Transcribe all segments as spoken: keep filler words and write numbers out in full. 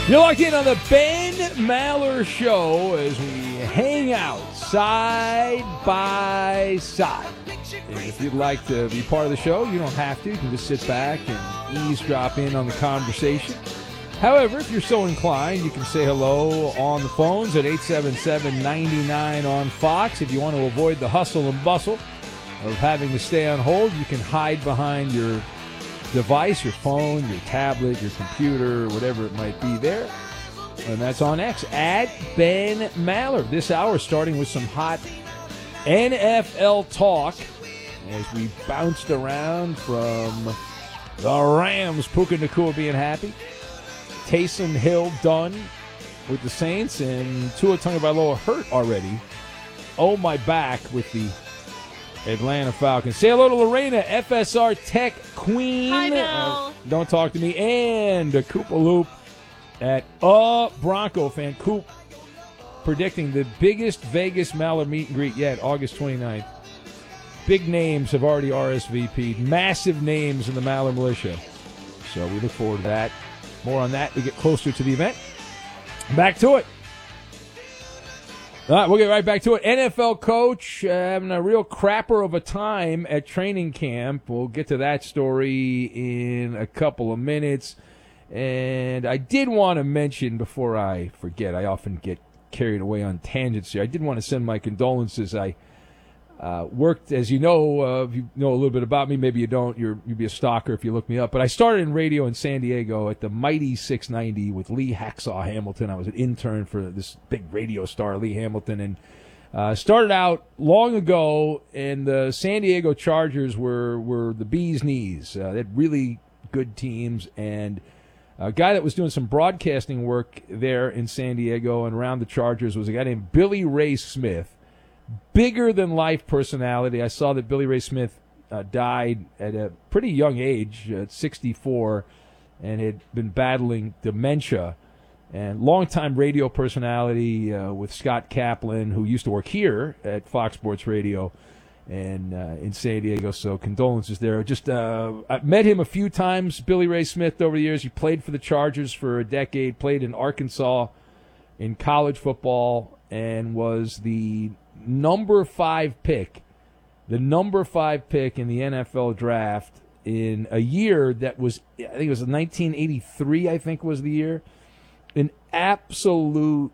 You're locked in on the Ben Maller Show as we hang out side by side. And if you'd like to be part of the show, you don't have to. You can just sit back and eavesdrop in on the conversation. However, if you're so inclined, you can say hello on the phones at eight seven seven, nine nine on Fox. If you want to avoid the hustle and bustle of having to stay on hold, you can hide behind your device, your phone, your tablet, your computer, whatever it might be there. And that's on X, at Ben Maller. This hour starting with some hot N F L talk as we bounced around from the Rams, Puka Nacua being happy, Taysom Hill done with the Saints, and Tua Tagovailoa hurt already. Oh, my back with the Atlanta Falcons. Say hello to Lorena, F S R Tech Queen. Hi, Bill. Uh, don't talk to me. And a Koopa Loop at a Bronco fan. Coop predicting the biggest Vegas Maller meet and greet yet, August twenty-ninth. Big names have already R S V P'd. Massive names in the Maller Militia. So we look forward to that. More on that. We get closer to the event. Back to it. All right, we'll get right back to it. N F L coach uh, having a real crapper of a time at training camp. We'll get to that story in a couple of minutes. And I did want to mention, before I forget, I often get carried away on tangents here. I did want to send my condolences. I uh, worked, as you know, uh, if you know a little bit about me, maybe you don't, you're, you'd be a stalker if you look me up. But I started in radio in San Diego at the mighty six ninety with Lee Hacksaw Hamilton. I was an intern for this big radio star, Lee Hamilton, and uh, started out long ago, and the San Diego Chargers were, were the bee's knees. Uh, they had really good teams, and a guy that was doing some broadcasting work there in San Diego and around the Chargers was a guy named Billy Ray Smith. Bigger-than-life personality. I saw that Billy Ray Smith uh, died at a pretty young age, at sixty-four, and had been battling dementia. And longtime radio personality uh, with Scott Kaplan, who used to work here at Fox Sports Radio and uh, in San Diego. So condolences there. Just uh, I met him a few times, Billy Ray Smith, over the years. He played for the Chargers for a decade, played in Arkansas in college football, and was the number five pick, the number five pick in the N F L draft in a year that was, I think it was nineteen eighty-three, I think was the year. An absolute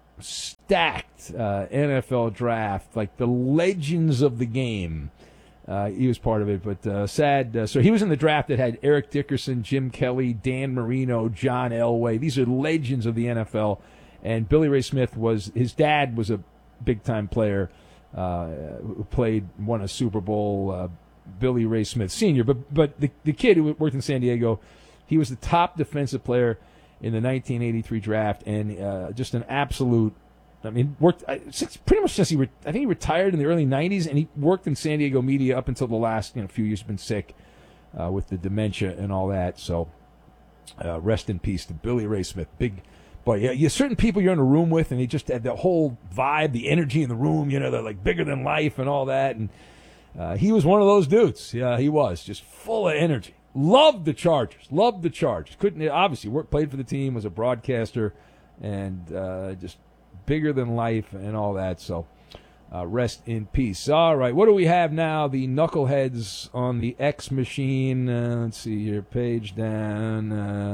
stacked uh, N F L draft, like the legends of the game. Uh, he was part of it, but uh, sad. Uh, so he was in the draft that had Eric Dickerson, Jim Kelly, Dan Marino, John Elway. These are legends of the N F L. And Billy Ray Smith was, his dad was a big-time player uh, who played, won a Super Bowl, uh, Billy Ray Smith Senior But but the, the kid who worked in San Diego, he was the top defensive player in the nineteen eighty-three draft, and uh, just an absolute, I mean, worked uh, since, pretty much since he, re- I think he retired in the early nineties, and he worked in San Diego media up until the last you know, few years. Been sick uh, with the dementia and all that, so uh, rest in peace to Billy Ray Smith. Big But yeah, you certain people you're in a room with, and they just had the whole vibe, the energy in the room. You know, they're like bigger than life and all that. And uh, he was one of those dudes. Yeah, he was just full of energy. Loved the Chargers. Loved the Chargers. Couldn't obviously work, played for the team, was a broadcaster, and uh, just bigger than life and all that. So uh, rest in peace. All right, what do we have now? The knuckleheads on the X machine. Uh, let's see here. Page down.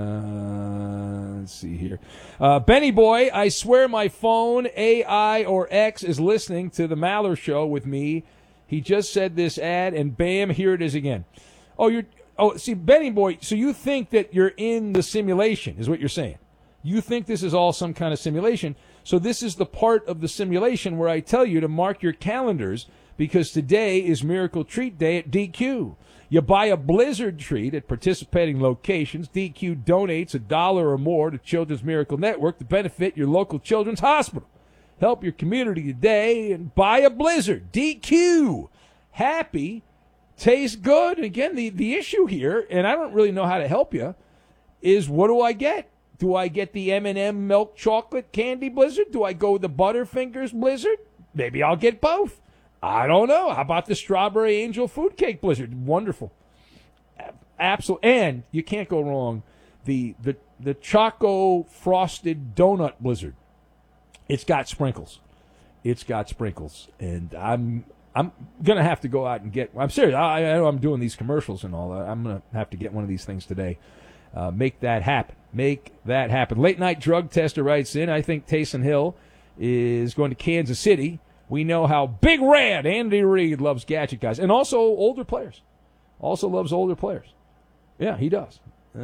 Uh, let's see here. Uh, Benny Boy, I swear my phone, A I, or X is listening to the Maller Show with me. He just said this ad, and bam, here it is again. Oh, you're. Oh, see, Benny Boy, so you think that you're in the simulation, is what you're saying. You think this is all some kind of simulation. So this is the part of the simulation where I tell you to mark your calendars, because today is Miracle Treat Day at D Q. You buy a Blizzard treat at participating locations. D Q donates a dollar or more to Children's Miracle Network to benefit your local children's hospital. Help your community today and buy a Blizzard. D Q. Happy. Tastes good. And again, the, the issue here, and I don't really know how to help you, is what do I get? Do I get the M and M milk chocolate candy Blizzard? Do I go with the Butterfingers Blizzard? Maybe I'll get both. I don't know. How about the Strawberry Angel Food Cake Blizzard? Wonderful. Absolutely. And you can't go wrong the the the Choco Frosted Donut Blizzard. It's got sprinkles. It's got sprinkles, and I'm I'm gonna have to go out and get. I'm serious. I, I know I'm doing these commercials and all that. I'm gonna have to get one of these things today. Uh, make that happen. Make that happen. Late night drug tester writes in. I think Taysom Hill is going to Kansas City. We know how Big Red Andy Reid loves gadget guys, and also older players. Also loves older players. Yeah, he does.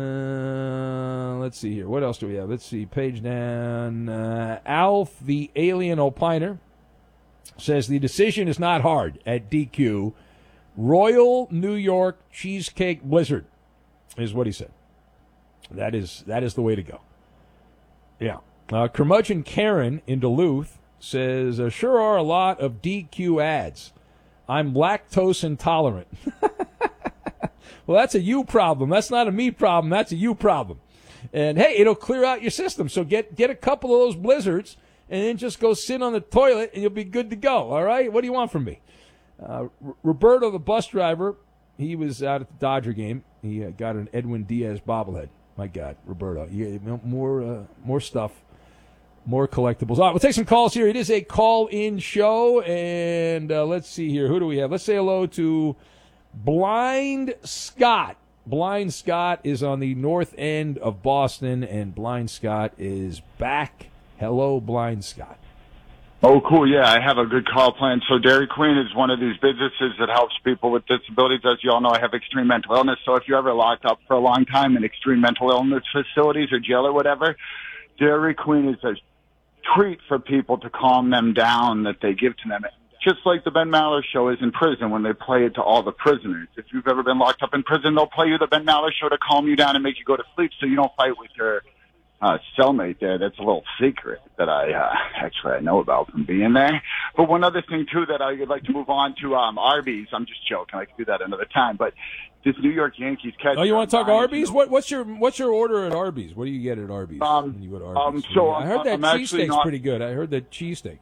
Uh, let's see here. What else do we have? Let's see. Page down. Uh, Alf, the alien opiner, says the decision is not hard at D Q. Royal New York Cheesecake Blizzard is what he said. That is that is the way to go. Yeah. Uh, Curmudgeon Karen in Duluth says, uh, sure are a lot of D Q ads. I'm lactose intolerant. Well, that's a you problem. That's not a me problem. That's a you problem. And, hey, it'll clear out your system. So get get a couple of those blizzards and then just go sit on the toilet and you'll be good to go. All right? What do you want from me? Uh, R- Roberto, the bus driver, he was out at the Dodger game. He uh, got an Edwin Diaz bobblehead. My God, Roberto. You, more, uh, more stuff. More collectibles. All right, we'll take some calls here. It is a call-in show. And uh, let's see here. Who do we have? Let's say hello to Blind Scott. Blind Scott is on the north end of Boston, and Blind Scott is back. Hello, Blind Scott. Oh, cool. Yeah, I have a good call plan. So Dairy Queen is one of these businesses that helps people with disabilities. As you all know, I have extreme mental illness. So if you're ever locked up for a long time in extreme mental illness facilities or jail or whatever, Dairy Queen is a treat for people to calm them down that they give to them. Just like the Ben Maller Show is in prison when they play it to all the prisoners. If you've ever been locked up in prison, they'll play you the Ben Maller Show to calm you down and make you go to sleep so you don't fight with your uh, cellmate there. That's a little secret that I uh, actually I know about from being there. But one other thing, too, that I would like to move on to um, Arby's. I'm just joking. I can do that another time. But this New York Yankees catcher. Oh, you want to talk Arby's? What, what's your what's your order at Arby's? What do you get at Arby's um, when you go to Arby's? Um, so I heard that cheesesteak's not... pretty good. I heard that cheesesteak.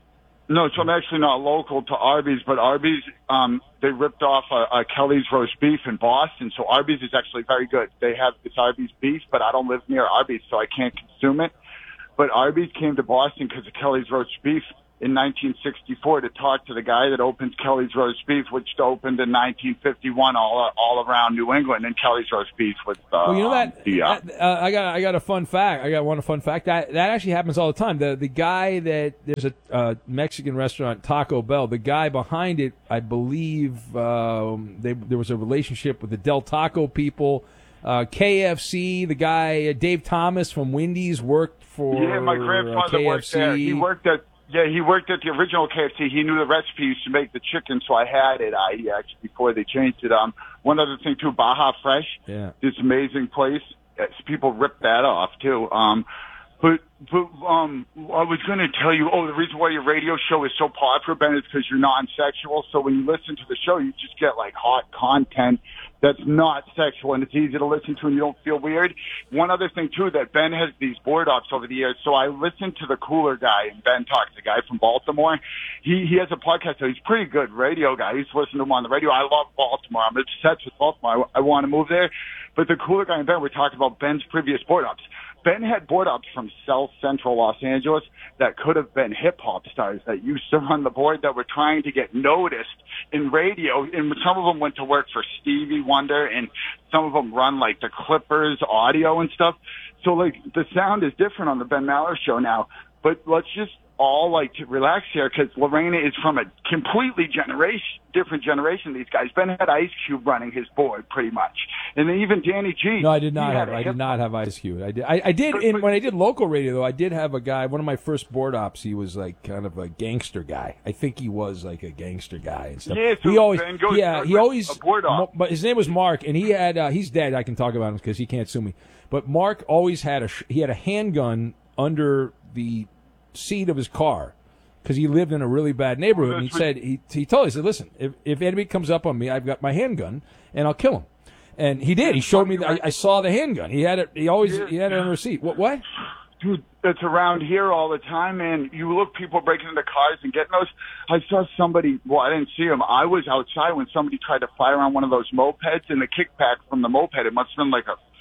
No, so I'm actually not local to Arby's, but Arby's, um, they ripped off a, a Kelly's roast beef in Boston, so Arby's is actually very good. They have this Arby's beef, but I don't live near Arby's, so I can't consume it. But Arby's came to Boston because of Kelly's roast beef in nineteen sixty-four to talk to the guy that opened Kelly's roast beef, which opened in nineteen fifty-one all all around New England. And Kelly's roast beef was uh, well, you know that, the, uh, that uh, I got I got a fun fact. I got one fun fact that that actually happens all the time. The the guy that there's a uh, Mexican restaurant, Taco Bell. The guy behind it, I believe, um, they, there was a relationship with the Del Taco people. Uh, K F C, the guy uh, Dave Thomas from Wendy's worked for yeah, my grandfather uh, worked there. He worked at Yeah, he worked at the original K F C. He knew the recipes to make the chicken, so I had it. I actually before they changed it. Um, one other thing too, Baja Fresh. Yeah, this amazing place. People ripped that off too. Um, but but um, I was going to tell you. Oh, the reason why your radio show is so popular, Ben, is because you're non-sexual. So when you listen to the show, you just get like hot content that's not sexual, and it's easy to listen to, and you don't feel weird. One other thing, too, that Ben has these board ops over the years. So I listened to the Cooler Guy, and Ben talks, the guy from Baltimore. He he has a podcast, so he's a pretty good radio guy. I used to listen to him on the radio. I love Baltimore. I'm obsessed with Baltimore. I, I want to move there. But the Cooler Guy and Ben were talking about Ben's previous board ops. Ben had board ups from South Central Los Angeles that could have been hip-hop stars that used to run the board that were trying to get noticed in radio. And some of them went to work for Stevie Wonder, and some of them run, like, the Clippers audio and stuff. So, like, the sound is different on the Ben Maller Show now. But let's just all, like, to relax here, because Lorena is from a completely generation, different generation, these guys. Ben had Ice Cube running his board, pretty much. And then even Danny G. No, I did not have, I did not have Ice Cube. I did, I, I did, in, when I did local radio, though, I did have a guy, one of my first board ops, he was, like, kind of a gangster guy. I think he was, like, a gangster guy and stuff. Yeah, so he always, Ben goes yeah, he always, board op. but his name was Mark, and he had, uh, he's dead, I can talk about him because he can't sue me. But Mark always had a, he had a handgun under the seat of his car, because he lived in a really bad neighborhood, and he said he he told us, he said, listen, if if anybody comes up on me, I've got my handgun, and I'll kill him. And he did. He showed me. I, I saw the handgun. He had it. He always he had it on the receipt. What? What? Dude, that's around here all the time, man. You look, people breaking into cars and getting those. I saw somebody. Well, I didn't see him. I was outside when somebody tried to fire on one of those mopeds, and the kickback from the moped, it must have been like a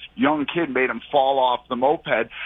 young kid made him fall off the moped.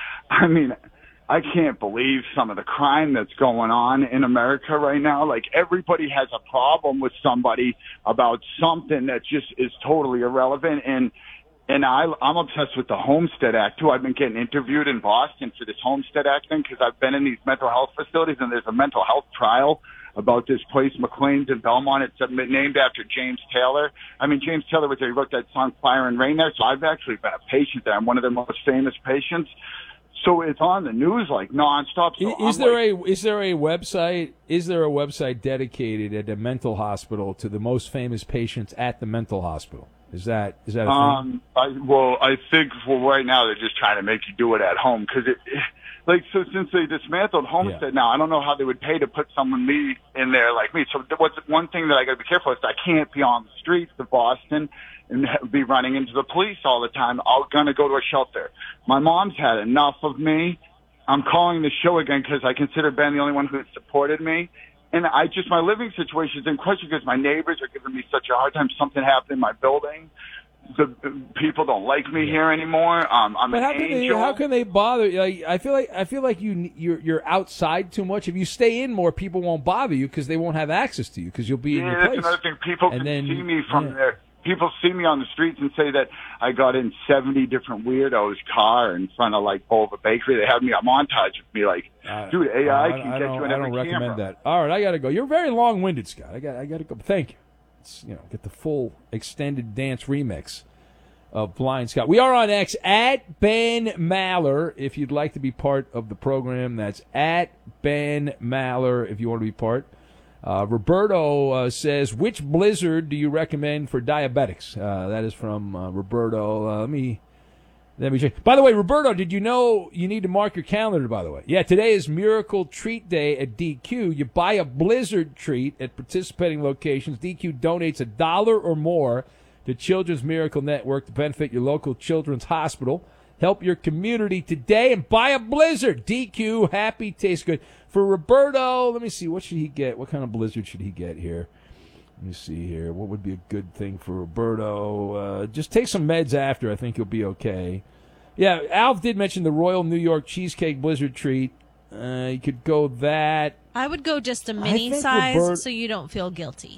I mean, I can't believe some of the crime that's going on in America right now. Like, everybody has a problem with somebody about something that just is totally irrelevant. And and I, I'm obsessed with the Homestead Act, too. I've been getting interviewed in Boston for this Homestead Act thing because I've been in these mental health facilities, and there's a mental health trial about this place, McLean's in Belmont. It's named after James Taylor. I mean, James Taylor was there. He wrote that song Fire and Rain there. So I've actually been a patient there. I'm one of their most famous patients. So it's on the news like nonstop. So is I'm there like, a is there a website is there a website dedicated at a mental hospital to the most famous patients at the mental hospital? Is that is that a um, thing? I, well, I think for right now they're just trying to make you do it at home because it, it, like, so since they dismantled Homestead Yeah. now, I don't know how they would pay to put someone me in there like me. So what's one thing that I got to be careful is I can't be on the streets of Boston and be running into the police all the time. I'm going to go to a shelter. My mom's had enough of me. I'm calling the show again because I consider Ben the only one who supported me. And I just, my living situation is in question because my neighbors are giving me such a hard time. Something happened in my building. The people don't like me here anymore. Um, I'm But an how can they angel. how can they bother? Like, I feel like I feel like you you're you're outside too much. If you stay in more, people won't bother you because they won't have access to you because you'll be in Yeah, your that's place. another thing. People And can then- see me from yeah. there. People see me on the streets and say that I got in seventy different weirdos' car in front of, like, Bova Bakery. They have me a montage of me, like, Uh, dude, A I I, can I get don't, you in I every don't recommend camera. that. All right, I got to go. You're very long-winded, Scott. I got I got to go. Thank you. Let's, you know, get the full extended dance remix of Blind Scott. We are on X at Ben Maller. If you'd like to be part of the program, that's at Ben Maller. If you want to be part. Uh, Roberto uh, says, which Blizzard do you recommend for diabetics? Uh, that is from uh, Roberto. Uh, let me let me check. By the way, Roberto, did you know you need to mark your calendar, by the way? Yeah, today is Miracle Treat Day at D Q. You buy a Blizzard treat at participating locations. D Q donates a dollar or more to Children's Miracle Network to benefit your local children's hospital. Help your community today and buy a Blizzard. D Q, happy, tastes good. For Roberto, let me see, what should he get? What kind of Blizzard should he get here? Let me see here. What would be a good thing for Roberto? Uh, just take some meds after. I think you'll be okay. Yeah, Alf did mention the Royal New York Cheesecake Blizzard treat. Uh, you could go that. I would go just a I mini think size Robert- so you don't feel guilty.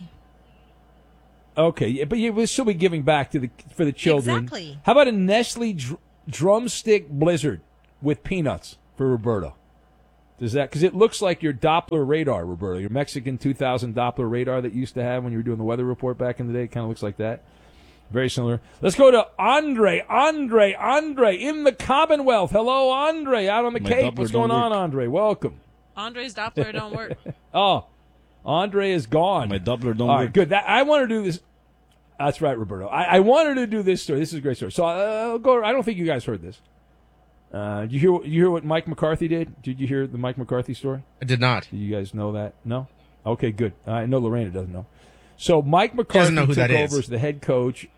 Okay, yeah, but you will still be giving back to the for the children. Exactly. How about a Nestle dr- drumstick Blizzard with peanuts for Roberto? Does that, because it looks like your Doppler radar, Roberto, your Mexican two thousand Doppler radar that you used to have when you were doing the weather report back in the day. It kind of looks like that. Very similar. Let's go to Andre, Andre, Andre in the Commonwealth. Hello, Andre, out on the My Cape. Doppler What's going don't on, work. Andre? Welcome. Andre's Doppler don't work. Oh, Andre is gone. My Doppler don't All right, work. good. That, I want to do this. That's right, Roberto. I, I wanted to do this story. This is a great story. So uh, I'll go. I don't think you guys heard this. Uh, did you hear? You hear what Mike McCarthy did? Did you hear the Mike McCarthy story? I did not. Do you guys know that? No. Okay, good. I know Lorena doesn't know. So Mike Doesn't McCarthy know who took that is. over as the head coach.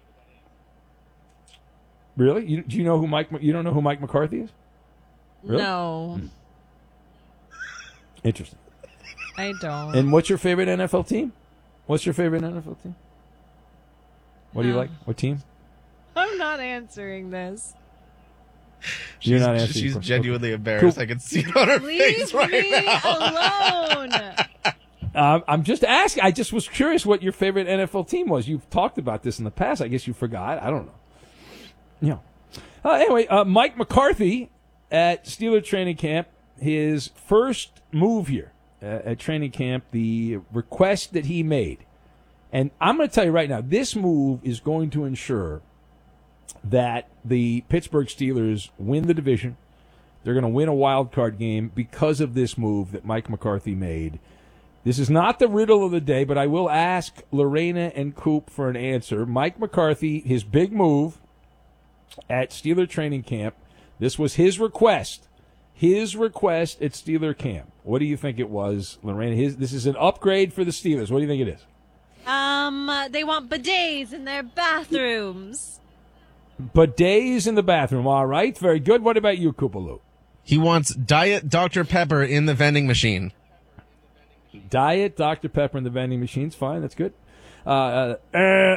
Really? You, do you know who Mike? You don't know who Mike McCarthy is? Really? No, Interesting. I don't. And what's your favorite N F L team? What's your favorite N F L team? What do you No. like? What team? I'm not answering this. You're She's, not answering. she's the question. genuinely embarrassed. Cool. I can see it on her Leave face right me now. alone. Uh, I'm just asking. I just was curious what your favorite N F L team was. You've talked about this in the past. I guess you forgot. I don't know. Yeah. Uh, anyway, uh, Mike McCarthy at Steeler training camp. His first move here uh, at training camp. The request that he made, and I'm going to tell you right now, this move is going to ensure that the Pittsburgh Steelers win the division. They're going to win a wild card game because of this move that Mike McCarthy made. This is not the riddle of the day, but I will ask Lorena and Coop for an answer. Mike McCarthy, his big move at Steeler training camp, this was his request. His request at Steeler camp. What do you think it was, Lorena? His, this is an upgrade for the Steelers. What do you think it is? Um, they want bidets in their bathrooms. Bidets in the bathroom. All right. Very good. What about you, Koopaloo? He wants Diet Doctor Pepper in the vending machine. Diet Doctor Pepper in the vending machines. Fine. That's good. Uh, uh, uh, no.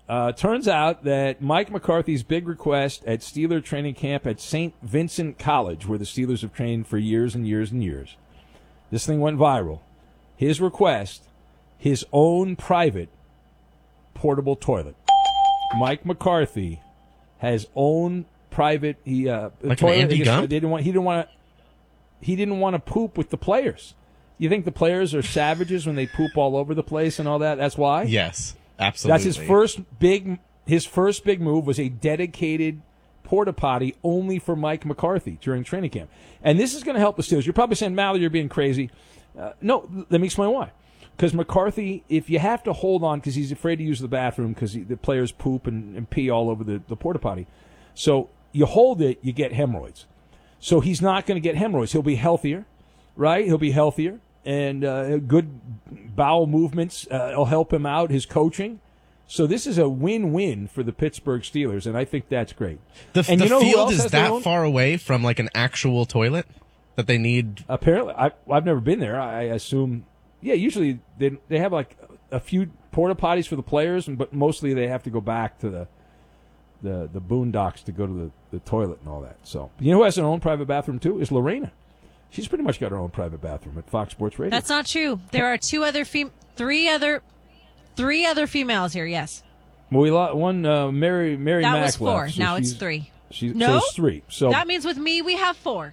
Uh, turns out that Mike McCarthy's big request at Steeler training camp at Saint Vincent College, where the Steelers have trained for years and years and years, this thing went viral. His request, his own private portable toilet. Mike McCarthy has own private he uh like an toilet. Andy He just- Gump? They didn't want he didn't want to he didn't want to poop with the players. You think the players are savages when they poop all over the place and all that? That's why? Yes, absolutely. That's his first big his first big move was a dedicated porta potty only for Mike McCarthy during training camp. And this is going to help the Steelers. You're probably saying, Malley, you're being crazy. Uh, no, let me explain why. Because McCarthy, if you have to hold on because he's afraid to use the bathroom because the players poop and, and pee all over the, the porta potty. So you hold it, you get hemorrhoids. So he's not going to get hemorrhoids. He'll be healthier, right? He'll be healthier. And uh, good bowel movements uh, will help him out, his coaching. So this is a win-win for the Pittsburgh Steelers, and I think that's great. The, and the you know who field else is has their that own? far away from like an actual toilet that they need. Apparently, I, I've never been there. I assume, yeah, usually they they have like a few porta potties for the players, but mostly they have to go back to the the, the boondocks to go to the, the toilet and all that. So you know who has their own private bathroom too? Is Lorena. She's pretty much got her own private bathroom at Fox Sports Radio. That's not true. There are two other fem- three other three other females here. Yes. Well, we lo- one uh, Mary Mary That Mack was four. left, so Now it's she's- three. She's, No? so it's three. So That means with me we have four.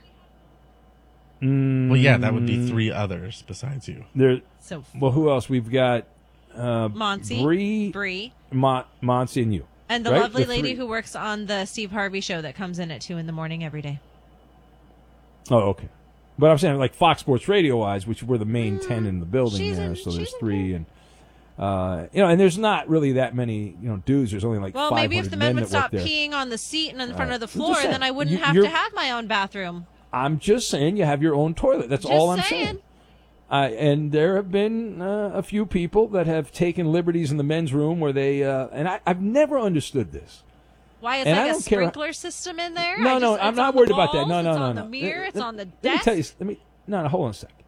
mm, Well, yeah, that would be three others besides you. there. So Well, who else? We've got uh, Monty, Bree, Bree, Mon- Monty, and you. and the right? lovely The lady three. who works on the Steve Harvey show that comes in at two in the morning every day. Oh, okay. But I'm saying, like Fox Sports Radio wise, which we're the main ten in the building she's there, in- so there's she's in three, and uh, you know, and there's not really that many, you know, dudes. There's only like Well, five hundred maybe if the men men would that work stop there. peeing on the seat and in front right. of the I'm just floor, saying, then I wouldn't you- have you're- to have my own bathroom. I'm just saying, you have your own toilet. That's Just all I'm saying. saying. Uh, and there have been uh, a few people that have taken liberties in the men's room where they, uh, and I, I've never understood this. Why it's And I like a don't care- sprinkler system in there? No, I no, just- I'm it's not on the worried about that. No, walls, no, it's no, on no. the mirror, it's Let- on the Let me desk. tell you. Let me. No, no. Hold on a sec.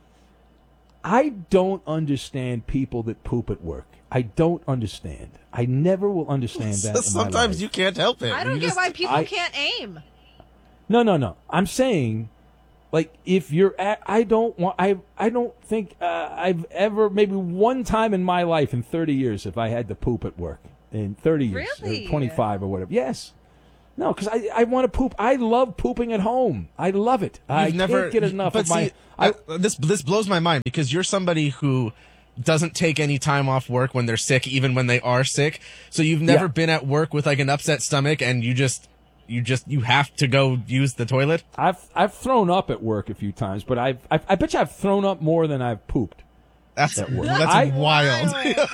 I don't understand people that poop at work. I don't understand. I never will understand that. in my Sometimes life. you can't help it. I don't You get just- why people I- can't aim. No, no, no. I'm saying, like, if you're at, I don't want, I, I don't think uh, I've ever, maybe one time in my life in thirty years, if I had to poop at work in thirty years, Really? or twenty-five or whatever. Yes. No, because I, I want to poop. I love pooping at home. I love it. I You've can't never get enough but of my. see, I, uh, this this blows my mind because you're somebody who doesn't take any time off work when they're sick, even when they are sick. So you've never Yeah. been at work with like an upset stomach, and you just you just you have to go use the toilet. I've I've thrown up at work a few times, but I've, I've I bet you I've thrown up more than I've pooped. That's At work. that's I- wild.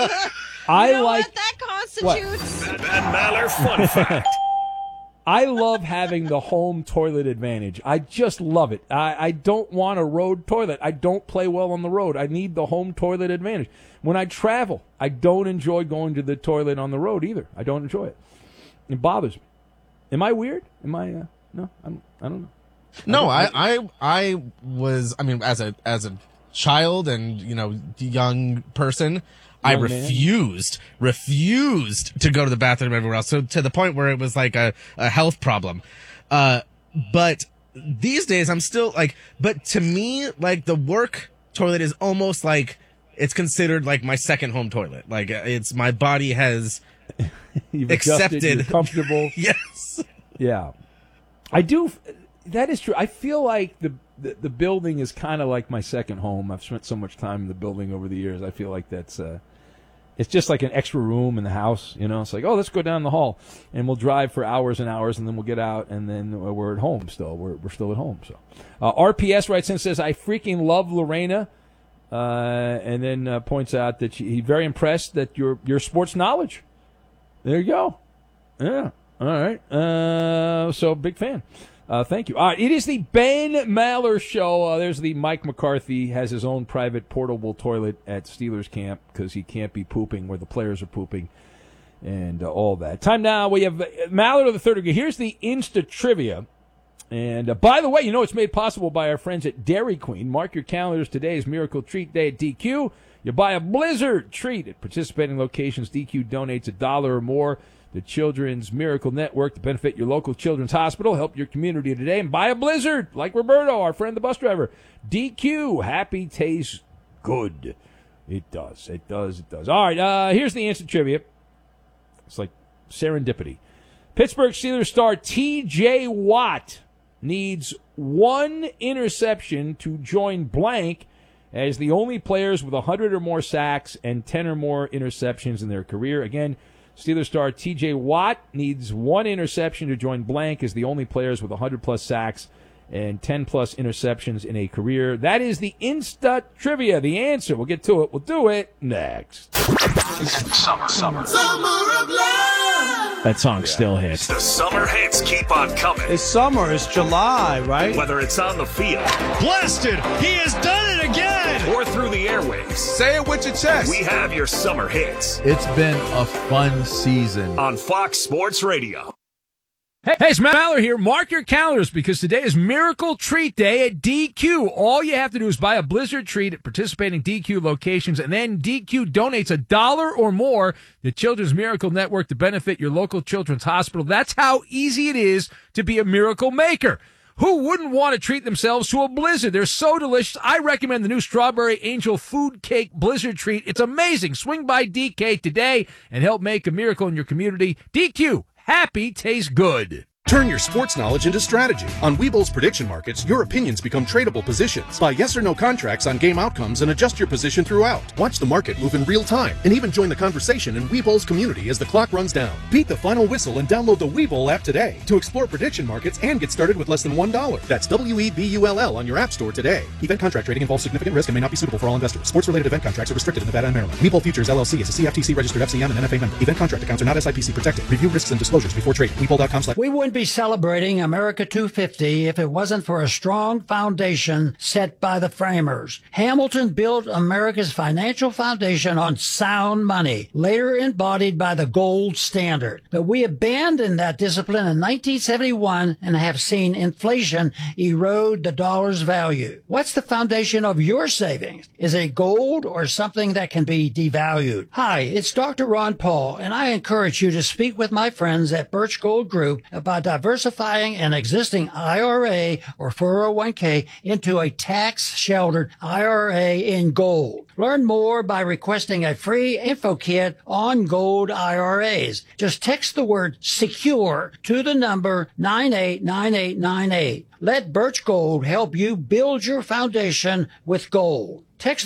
I You know like what? That constitutes. Van Maller fun fact. I love having the home toilet advantage. I just love it. I, I don't want a road toilet. I don't play well on the road. I need the home toilet advantage. When I travel, I don't enjoy going to the toilet on the road either. I don't enjoy it. It bothers me. Am I weird? Am I? Uh, no, I'm, I don't know. No, I, I I was I mean as a as a child and you know young person, I Young man. refused refused to go to the bathroom everywhere else. So to the point where it was like a, a health problem. Uh, but these days I'm still like, but to me like the work toilet is almost like it's considered like my second home toilet. Like it's my body has You've Accepted. adjusted, you're comfortable. yes. Yeah, I do. That is true. I feel like the the, the building is kind of like my second home. I've spent so much time in the building over the years. I feel like that's uh, it's just like an extra room in the house. You know, it's like, oh, let's go down the hall, and we'll drive for hours and hours, and then we'll get out, and then we're at home still. We're we're still at home. So, uh, R P S writes in and says, I freaking love Lorena, uh, and then uh, points out that she, he's very impressed that your your sports knowledge. There you go. Yeah. All right. Uh, so big fan. Uh, thank you. All right. It is the Ben Maller Show. Uh, there's the Mike McCarthy has his own private portable toilet at Steelers camp because he can't be pooping where the players are pooping and uh, all that. Time now. We have uh, Maller of the third degree. Here's the Insta Trivia. And uh, by the way, you know it's made possible by our friends at Dairy Queen. Mark your calendars. Today is Miracle Treat Day at D Q. You buy a Blizzard treat at participating locations. D Q donates a dollar or more to Children's Miracle Network to benefit your local children's hospital. Help your community today and buy a Blizzard like Roberto, our friend the bus driver. D Q, happy tastes good. It does. It does. It does. All right, uh, here's the answer trivia. It's like serendipity. Pittsburgh Steelers star T J Watt needs one interception to join blank as the only players with one hundred or more sacks and ten or more interceptions in their career. Again, Steelers star T J Watt needs one interception to join blank as the only players with one hundred plus sacks and ten plus interceptions in a career. That is the Insta trivia. The answer. We'll get to it. We'll do it next. Summer, summer. Summer of love. That song still hits. The summer hits keep on coming. It's summer. It's July, right? Whether it's on the field. Blasted! He has done it again! Or through the airwaves. Say it with your chest. We have your summer hits. It's been a fun season. On Fox Sports Radio. Hey, hey, it's Matt Maller here. Mark your calendars because today is Miracle Treat Day at D Q. All you have to do is buy a Blizzard treat at participating D Q locations, and then D Q donates a dollar or more to Children's Miracle Network to benefit your local children's hospital. That's how easy it is to be a miracle maker. Who wouldn't want to treat themselves to a Blizzard? They're so delicious. I recommend the new Strawberry Angel Food Cake Blizzard treat. It's amazing. Swing by D K today and help make a miracle in your community. D Q. Happy tastes good. Turn your sports knowledge into strategy. On Webull's prediction markets, your opinions become tradable positions. Buy yes or no contracts on game outcomes and adjust your position throughout. Watch the market move in real time and even join the conversation in Webull's community as the clock runs down. Beat the final whistle and download the Webull app today to explore prediction markets and get started with less than one dollar. That's W E B U L L on your app store today. Event contract trading involves significant risk and may not be suitable for all investors. Sports-related event contracts are restricted in Nevada and Maryland. Webull Futures L L C is a C F T C-registered F C M and N F A member. Event contract accounts are not S I P C protected. Review risks and disclosures before trading. Webull dot com slash We wouldn't be celebrating America two fifty if it wasn't for a strong foundation set by the framers. Hamilton built America's financial foundation on sound money, later embodied by the gold standard. But we abandoned that discipline in nineteen seventy-one and have seen inflation erode the dollar's value. What's the foundation of your savings? Is it gold or something that can be devalued? Hi, it's Doctor Ron Paul, and I encourage you to speak with my friends at Birch Gold Group about diversifying an existing I R A or four oh one k into a tax-sheltered I R A in gold. Learn more by requesting a free info kit on gold I R As. Just text the word SECURE to the number nine eight nine eight nine eight. Let Birch Gold help you build your foundation with gold. Text